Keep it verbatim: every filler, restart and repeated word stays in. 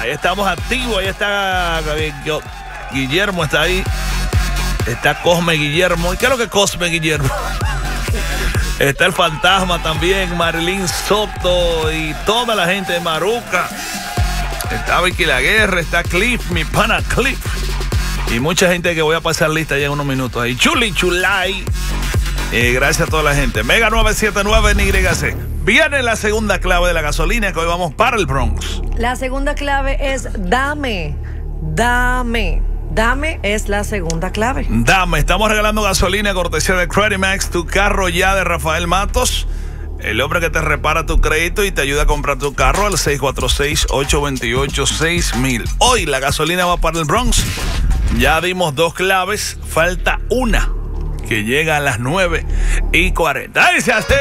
Ahí estamos activos. Ahí está Guillermo, está ahí. Está Cosme Guillermo. ¿Y qué es lo que Cosme Guillermo? Está el fantasma también, Marilyn Soto y toda la gente de Maruca. Está Vicky Laguerre, está Cliff, mi pana Cliff. Y mucha gente que voy a pasar lista ya en unos minutos. Ahí Chuli Chulay. Eh, gracias a toda la gente. Mega nueve siete nueve N Y C. Viene la segunda clave de la gasolina que hoy vamos para el Bronx. La segunda clave es dame, dame. Dame es la segunda clave. Dame, estamos regalando gasolina cortesía de Credit Max, tu carro ya de Rafael Matos, el hombre que te repara tu crédito y te ayuda a comprar tu carro al seis cuatro seis, ocho dos ocho, seis mil. Hoy la gasolina va para el Bronx. Ya dimos dos claves, falta una que llega a las nueve y cuarenta. ¡Ay, se